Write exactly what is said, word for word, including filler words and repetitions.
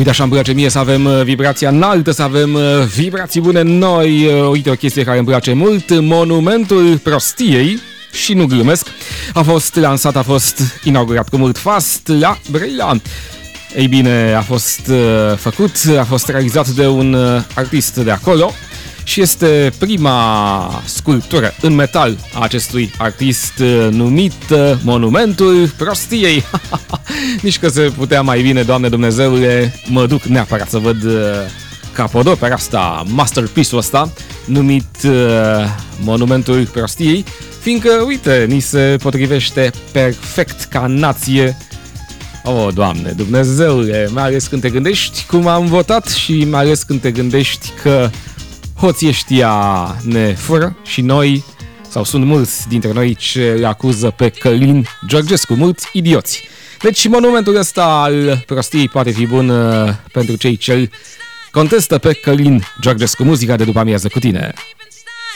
Uite, așa îmi place mie să avem vibrația înaltă, să avem vibrații bune noi. Uite, o chestie care îmi place mult, Monumentul Prostiei, și nu glumesc, a fost lansat, a fost inaugurat cu mult fast la Brăila. Ei bine, a fost făcut, a fost realizat de un artist de acolo și este prima sculptură în metal a acestui artist numit Monumentul Prostiei. Nici că se putea mai bine, Doamne Dumnezeule, mă duc neapărat să văd capodopera asta, masterpiece-ul ăsta, numit Monumentul Prostiei, fiindcă, uite, ni se potrivește perfect ca nație. O, Doamne Dumnezeule, mai ales când te gândești cum am votat și mai ales când te gândești că hoții ăștia ne fură și noi, sau sunt mulți dintre noi ce îl acuză pe Călin Georgescu, mulți idioți. Deci monumentul ăsta al prostiei poate fi bun uh, pentru cei ce îl contestă pe Călin Georgescu. Muzica de după amiază cu tine.